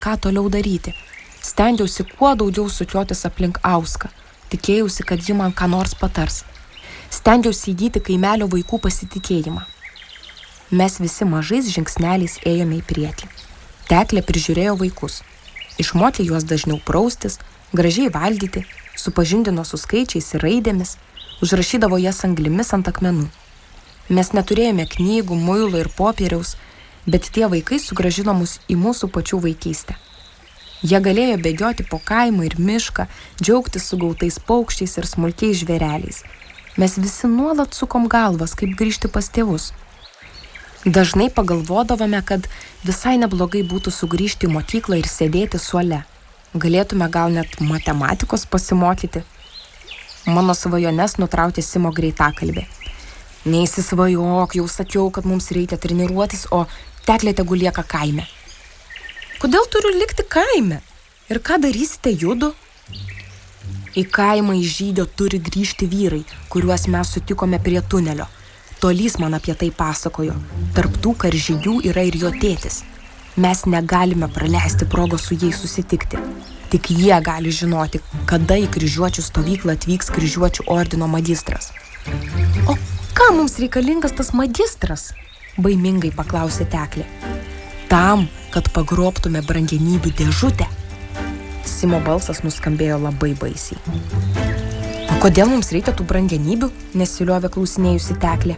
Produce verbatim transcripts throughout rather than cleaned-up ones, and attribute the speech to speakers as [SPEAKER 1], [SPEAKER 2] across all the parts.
[SPEAKER 1] ką toliau daryti. Stengiausi kuo daugiau sukiotis aplink Auską. Tikėjausi, kad ji man ką nors patars. Stengiausi įgyti kaimelio vaikų pasitikėjimą. Mes visi mažais žingsneliais ėjome į priekį. Teklė prižiūrėjo vaikus. Išmokė juos dažniau praustis, gražiai valgyti, supažindino su skaičiais ir raidėmis, užrašydavo jas anglimis ant akmenų. Mes neturėjome knygų, muilo ir popieriaus, bet tie vaikai sugrąžino mus į mūsų pačių vaikystę. Jie galėjo bėgioti po kaimą ir mišką, džiaugtis sugautais paukščiais ir smulkiais žvėreliais. Mes visi nuolat sukom galvas, kaip grįžti pas tėvus. Dažnai pagalvodavome, kad visai neblogai būtų sugrįžti į mokyklą ir sėdėti suole. Galėtume gal net matematikos pasimokyti. Mano svajones nutraukė Simo greitakalbė. Neįsisvajok, jau sakiau, kad mums reikia treniruotis, o teklė tegu lieka kaime. Kodėl turiu likti kaime? Ir ką darysite judu? Į kaimą iš žygio turi grįžti vyrai, kuriuos mes sutikome prie tunelio. Tolys man apie tai pasakojo. Tarp tų karžygių yra ir jo tėtis. Mes negalime praleisti progos su jais susitikti. Tik jie gali žinoti, kada į kryžiuočių stovyklą atvyks kryžiuočių ordino magistras. O kam mums reikalingas tas magistras? Baimingai paklausė teklė. Tam, kad pagrobtume brangenybių dėžutę. Simo balsas nuskambėjo labai baisiai. O kodėl mums reikia tų brangenybių? Nesiliovė klausinėjusi teklė.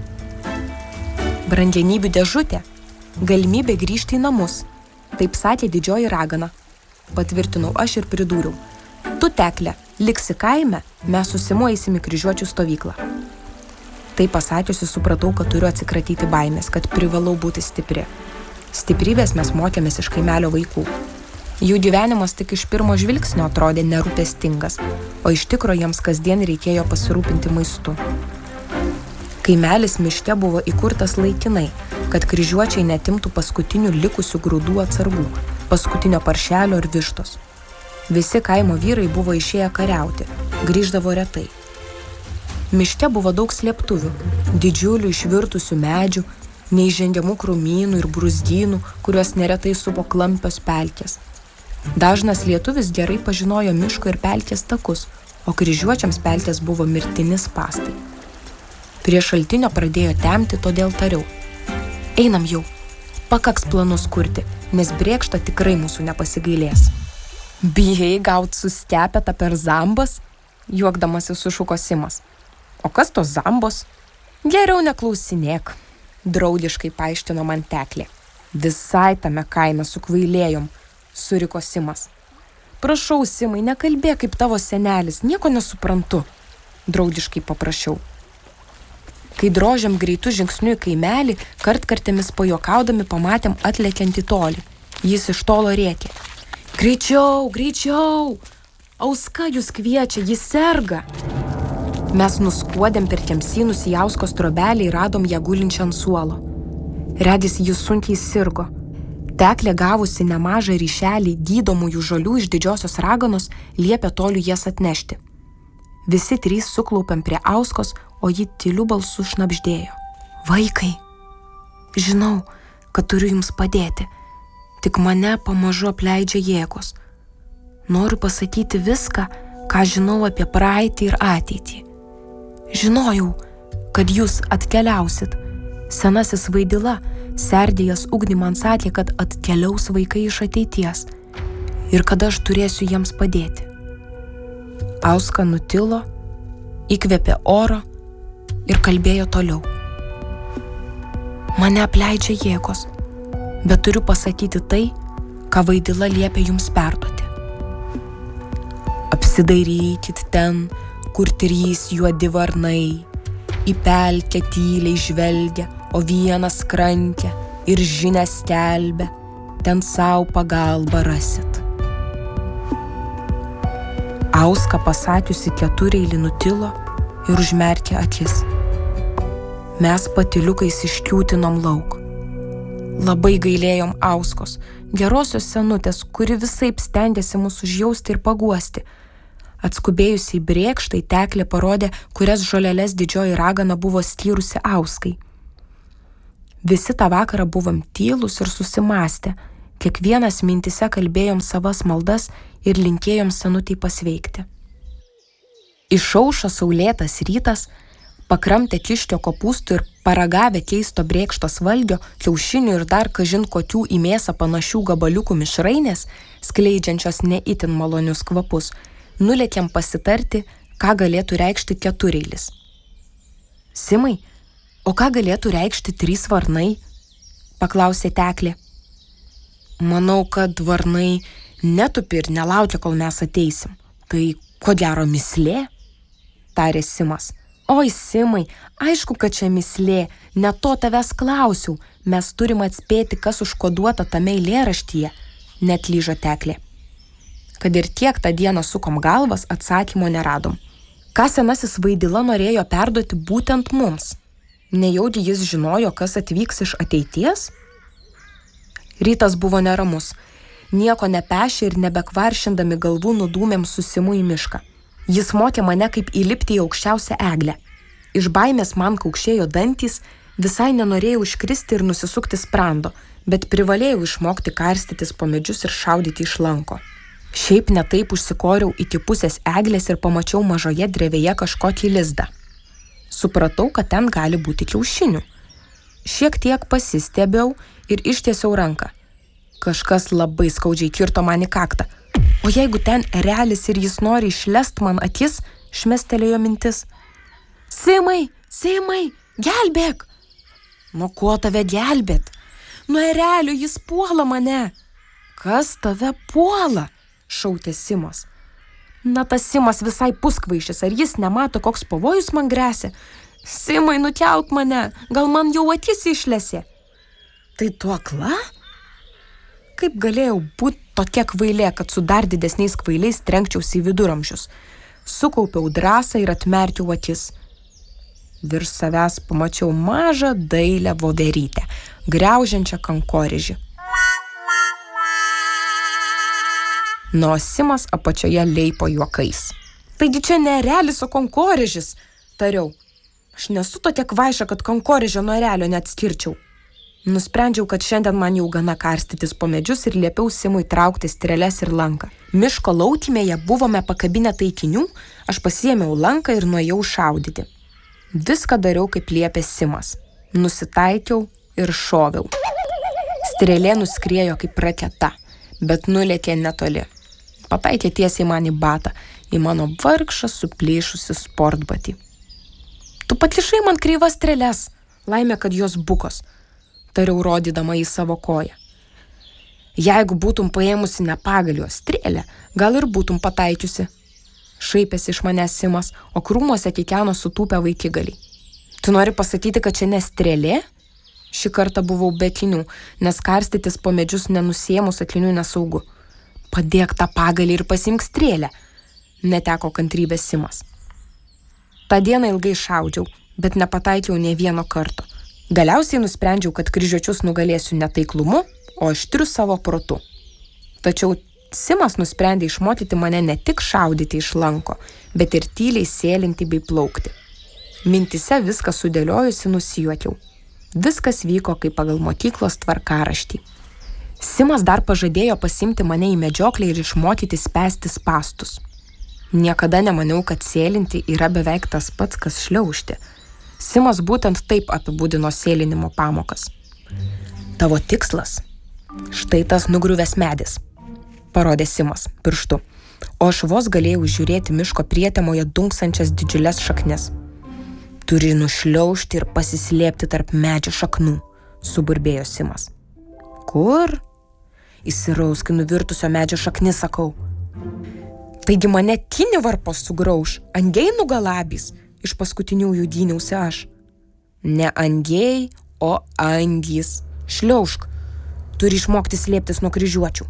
[SPEAKER 1] Brangenybių dėžutė – galimybė grįžti į namus. Taip sakė didžioji ragana. Patvirtinau aš ir pridūriau. Tu, teklė, liksi kaime, mes susimuosim į kryžiuočių stovyklą. Tai pasakiusi supratau, kad turiu atsikratyti baimės, kad privalau būti stipri. Stiprybės mes mokėmės iš kaimelio vaikų. Jų gyvenimas tik iš pirmo žvilgsnio atrodė nerūpestingas, o iš tikro jiems kasdien reikėjo pasirūpinti maistu. Kaimelis miške buvo įkurtas laikinai, kad kryžiuočiai netimtų paskutinių likusių grūdų atsargų, paskutinio paršelio ir vištos. Visi kaimo vyrai buvo išėję kariauti, grįždavo retai. Miške buvo daug slėptuvių, didžiulių išvirtusių medžių, neįžengiamų krūmynų ir brūzgynų, kuriuos neretai supo klampios pelkės. Dažnas lietuvis gerai pažinojo miško ir pelkės takus, o kryžiuočiams pelkės buvo mirtini spąstai. Prie šaltinio pradėjo temti, todėl tariau. Einam jau, pakaks planus kurti, nes brėkšta tikrai mūsų nepasigailės. Bijai gaut sustepetą per zambas? Juokdamasi sušuko Simas. O kas tos zambos? Geriau neklausinėk. Draugiškai paaiškino man teklė. Visai tame kaime sukvailėjom, suriko Simas. Prašau, Simai, nekalbėk kaip tavo senelis, nieko nesuprantu, draugiškai paprašiau. Kai drožėm greitų žingsnių į kaimelį, kartkartėmis pajuokaudami pamatėm atlekiantį tolį. Jis iš tolo rėkė. Greičiau, greičiau! Auska jūs kviečia, jis serga! Mes nuskuodėm per kemsynus į Auskos trobelį ir radom ją gulinčią ant suolo. Regis jis sunkiai sirgo. Teklė gavusi nemažą ryšelį gydomųjų žolių iš didžiosios raganos, liepė toliu jas atnešti. Visi trys suklaupėm prie Auskos, o ji tyliu balsu šnabždėjo. Vaikai, žinau, kad turiu jums padėti, tik mane pamažu apleidžia jėgos. Noriu pasakyti viską, ką žinau apie praeitį ir ateitį. Žinojau, kad jūs atkeliausit. Senasis Vaidila, serdėjęs ugnį, man sakė, kad atkeliaus vaikai iš ateities ir kad aš turėsiu jiems padėti. Auska nutilo, įkvėpė oro ir kalbėjo toliau. Mane apleidžia jėgos, bet turiu pasakyti tai, ką Vaidila liepė jums perduoti. Apsidairykit ten, kur trys juodi varnai, į pelkę tyliai žvelgia, o vienas krankia ir žinią skelbia, ten sau pagalbą rasit. Auska pasakiusi ketureilį nutilo ir užmerkė akis. Mes patyliukais iškiūtinom lauk. Labai gailėjom Auskos, gerosios senutės, kuri visaip stengėsi mus užjausti ir paguosti. Atskubėjusiai brėkštai teklė parodė, kurias žoleles didžioji ragana buvo skyrusi Auskai. Visi tą vakarą buvom tylūs ir susimąstę, Kiekvienas mintise kalbėjom savas maldas ir linkėjom senutei pasveikti. Išaušo saulėtas rytas, pakramtę kištio kopūstų ir paragavę keisto brėkštos valgio, kiaušinių ir dar kažin kokių į mėsą panašių gabaliukų mišrainės, skleidžiančios ne itin malonius kvapus, nulėkėm pasitarti, ką galėtų reikšti ketureilis. Simai, o ką galėtų reikšti trys varnai? Paklausė Teklė. Manau, kad varnai netupi ir nelaukia, kol mes ateisim. Tai ko gero mislė? Tarė Simas. Oi, Simai, aišku, kad čia mislė, ne to tavęs klausiau, mes turim atspėti, kas užkoduota tame eilėraštyje, netlyžo Teklė. Kad ir tiek tą dieną sukom galvas, atsakymo neradom. Ką senasis Vaidila norėjo perduoti būtent mums? Nejaugi jis žinojo, kas atvyks iš ateities? Rytas buvo neramus. Nieko nepešė ir nebekvaršindami galvų nudūmėm su Simu į mišką. Jis mokė mane, kaip įlipti į aukščiausią eglę. Iš baimės man kaukšėjo dantys, visai nenorėjau iškristi ir nusisukti sprando, bet privalėjau išmokti karstytis po medžius ir šaudyti iš lanko. Šiaip netaip užsikoriau iki pusės eglės ir pamačiau mažoje drevėje kažkokį lizdą. Supratau, kad ten gali būti kiaušinių. Šiek tiek pasistebėjau ir ištiesiau ranką. Kažkas labai skaudžiai kirto man į kaktą. O jeigu ten erelis ir jis nori išlest man akis, šmestelėjo mintis. Simai, Simai, gelbėk! Nuo ko tave gelbėt? Nuo erelio, jis puola mane. Kas tave puola? Šautė Simas. Na, tas Simas visai puskvaišis, ar jis nemato, koks pavojus man gresia? Simai, nukelk mane, gal man jau akis išlesė. Tai tu akla? Kaip galėjau būti tokia kvailė, kad su dar didesniais kvailiais trenkčiausi į viduramžius? Sukaupiau drąsą ir atmerkiau akis. Virš savęs pamačiau mažą dailią voverytę, griaužiančią kankorėžį. Nuo Simas apačioje leipo juokais. Taigi čia ne erelis, o kankorėžis, tariau. Aš nesu tokia kvaiša, kad kankorėžio nuo erelio neatskirčiau. Nusprendžiau, kad šiandien man jau gana karstytis po medžius ir liepiau Simui traukti streles ir lanką. Miško laukymėje buvome pakabinę taikinių, aš pasiėmiau lanką ir nuėjau šaudyti. Viską dariau, kaip liepė Simas. Nusitaikiau ir šoviau. Strėlė nuskriejo kaip raketa, bet nulėkė netoli. Pataikė tiesiai man į batą, į mano vargšą suplyšusi sportbatį. Tu pakišai man kreivas strėles, laimė, kad jos bukos, tariau rodydama į savo koją. Jeigu būtum paėmusi nepagalio strėlę, gal ir būtum pataikiusi. Šaipėsi iš manęs Simas, o krūmuose kikeno sutūpę vaikigaliai. Tu nori pasakyti, kad čia ne strėlė? Šį kartą buvau be akinių, nes karstytis po medžius nenusėmus akinių nesaugu. Padėk tą pagalį ir pasimk strėlę, neteko kantrybės Simas. Ta dieną ilgai šaudžiau, bet nepataikiau nė vieno karto. Galiausiai nusprendžiau, kad kryžiuočius nugalėsiu ne taiklumu, o aštriu savo protu. Tačiau Simas nusprendė išmokyti mane ne tik šaudyti iš lanko, bet ir tyliai sėlinti bei plaukti. Mintise viską sudėliojusi nusijuokiau. Viskas vyko kaip pagal mokyklos tvarkaraštį. Simas dar pažadėjo pasimti mane į medžioklę ir išmokyti spęsti spąstus. Niekada nemaniau, kad sėlinti yra beveik tas pats, kas šliaužti. Simas būtent taip apibūdino sėlinimo pamokas. Tavo tikslas? Štai tas nugriuvęs medis, parodė Simas pirštu, o aš vos galėjau žiūrėti miško prietemoje dunksančias didžiulės šaknis. Turi nušliaužti ir pasislėpti tarp medžio šaknų, suburbėjo Simas. Kur? Įsirauski nuvirtusio medžio šaknis, sakau. Taigi mane kinivarpos sugrauš, angiai nugalabys, iš paskutiniųjų dyniausi aš. Ne angiai, o angys. Šliaužk, turi išmokti slėptis nuo kryžiuočių.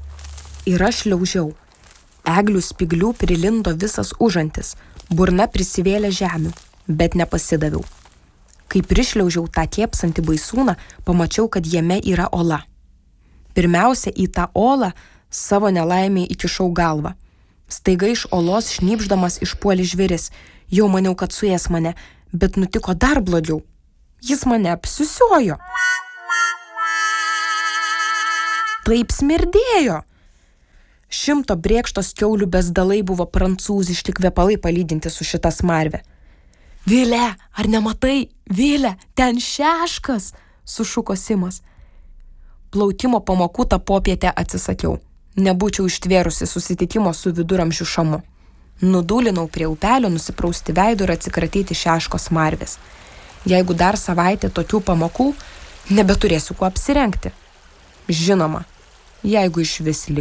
[SPEAKER 1] Ir aš šliaužiau. Eglių spiglių prilindo visas užantis, burna prisivėlė žemių, bet nepasidaviau. Kai prišliaužiau tą kėpsantį baisūną, pamačiau, kad jame yra ola. Pirmiausia, į tą olą savo nelaimei įkišau galvą. Staiga iš olos šnypšdamas išpuolė žvėris. Jau maniau, kad suės mane, bet nutiko dar blogiau. Jis mane apsiusiojo. taip smirdėjo. Šimto brėkštos kiaulių bezdalai buvo prancūziški kvepalai palydinti su šita smarve. Vilė, ar nematai? Vilė, ten šeškas, sušuko Simas. Plaukimo pamokų tą popietę atsisakiau. Nebūčiau ištvėrusi susitikimo su viduramžių šamu. Nudūlinau prie upelio nusiprausti veidu ir atsikratyti šeško smarvės. Jeigu dar savaitę tokių pamokų, nebeturėsiu kuo apsirengti. Žinoma, jeigu iš vis liksiu.